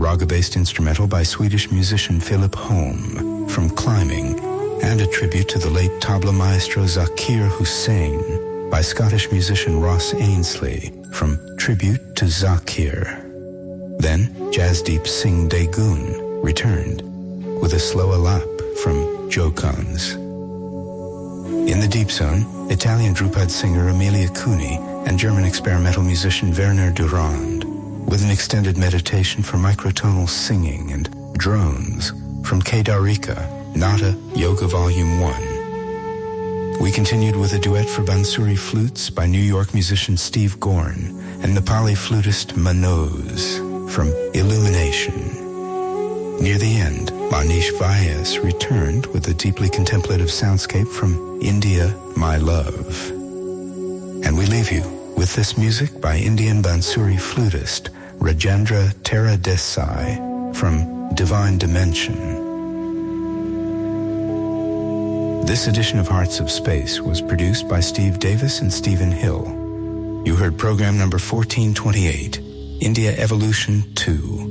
raga-based instrumental by Swedish musician Philip Holm from Climbing, and a tribute to the late tabla maestro Zakir Hussain by Scottish musician Ross Ainsley from Tribute to Zakir. Then Jasdeep Singh Degun returned with a slow alap from Jokans. In the Deep Zone, Italian Drupad singer Emilia Cooney and German experimental musician Werner Durand with an extended meditation for microtonal singing and drones from Kedarika, Nata Yoga Volume 1. We continued with a duet for Bansuri flutes by New York musician Steve Gorn and Nepali flutist Manoj from Illumination. Near the end, Manish Vyas returned with a deeply contemplative soundscape from India, My Love. And we leave you with this music by Indian Bansuri flutist Rajendra Tera Desai from Divine Dimension. This edition of Hearts of Space was produced by Steve Davis and Stephen Hill. You heard program number 1428, India Evolution 2.